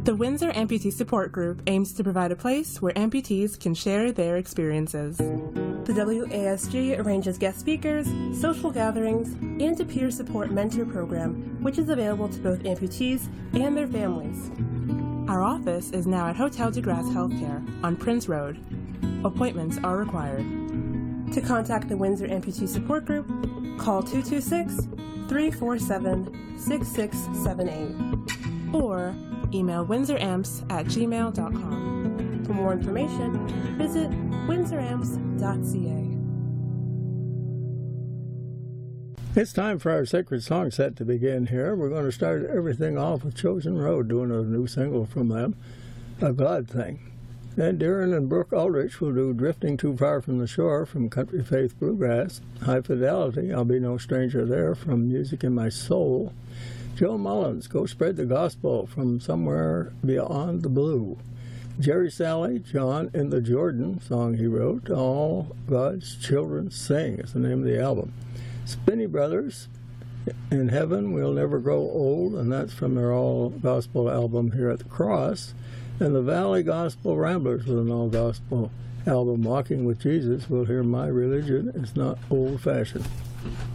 The Windsor Amputee Support Group aims to provide a place where amputees can share their experiences. The WASG arranges guest speakers, social gatherings, and a peer support mentor program, which is available to both amputees and their families. Our office is now at Hotel de Grace Healthcare on Prince Road. Appointments are required. To contact the Windsor Amputee Support Group, call 226-347-6678 or email windsoramps@gmail.com. For more information, visit windsoramps.ca. It's time for our sacred song set to begin here. We're going to start everything off with Chosen Road, doing a new single from them, A Glad Thing. Then Darren and Brooke Aldrich will do Drifting Too Far from the Shore from Country Faith Bluegrass. High Fidelity, I'll Be No Stranger There from Music in My Soul. Joe Mullins, Go Spread the Gospel from Somewhere Beyond the Blue. Jerry Salley, John in the Jordan, song he wrote, All God's Children Sing is the name of the album. Spinney Brothers, In Heaven We'll Never Grow Old, and that's from their all-gospel album here at the Cross. And the Valley Gospel Ramblers with an all-gospel album, Walking with Jesus. We'll hear My Religion Is Not Old-Fashioned.